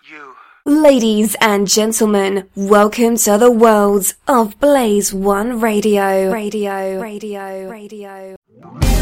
Ladies and gentlemen, welcome to the world of Blaze One Radio.